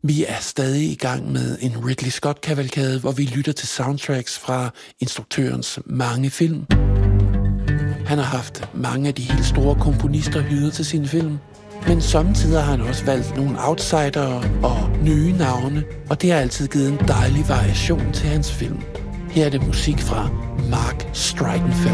Vi er stadig i gang med en Ridley Scott-kavalkade, hvor vi lytter til soundtracks fra instruktørens mange film. Han har haft mange af de helt store komponister hyret til sine film, men samtidig har han også valgt nogle outsidere og nye navne, og det har altid givet en dejlig variation til hans film. Her er det musik fra Mark Streitenfeld.